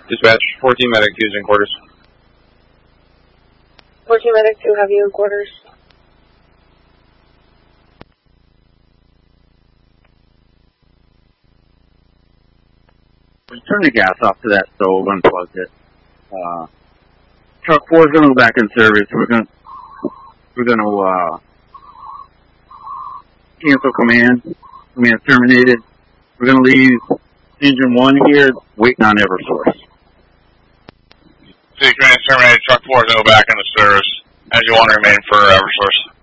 Dispatch, 14 medic 2's in quarters. 14 medic 2, have you in quarters? Turn the gas off to that stove, unplug it. Truck 4 is going to go back in service. We're going to cancel command. Command terminated. We're going to leave engine 1 here, waiting on Eversource. City command terminated. Truck 4 is going to go back into service. As you want to remain for Eversource.